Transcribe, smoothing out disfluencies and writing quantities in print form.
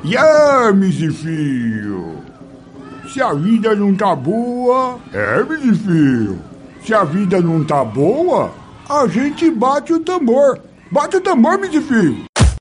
E aí, Mizifio? Se a vida não tá boa, Mizifio. Se a vida não tá boa, a gente bate o tambor. Bate o tambor, Mizifio.